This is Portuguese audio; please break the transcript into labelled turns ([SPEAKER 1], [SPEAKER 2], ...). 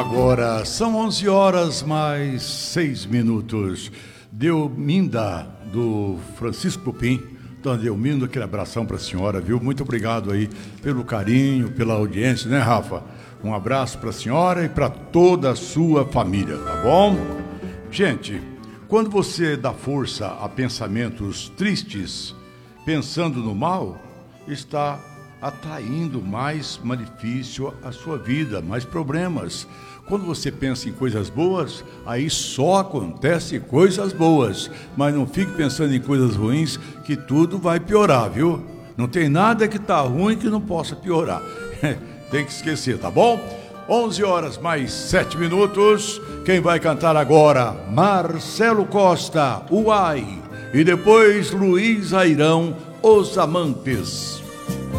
[SPEAKER 1] Agora são 11 horas mais 6 minutos. Delminda, do Francisco Pupim. Dona Delminda, aquele abração para a senhora, viu? Muito obrigado aí pelo carinho, pela audiência, né, Rafa? Um abraço para a senhora e para toda a sua família, tá bom? Gente, quando você dá força a pensamentos tristes, pensando no mal, está atraindo mais malefício à sua vida, mais problemas. Quando você pensa em coisas boas, aí só acontece coisas boas. Mas não fique pensando em coisas ruins, que tudo vai piorar, viu? Não tem nada que tá ruim que não possa piorar. Tem que esquecer, tá bom? 11 horas mais 7 minutos. Quem vai cantar agora? Marcelo Costa, Uai. E depois Luiz Airão, Os Amantes.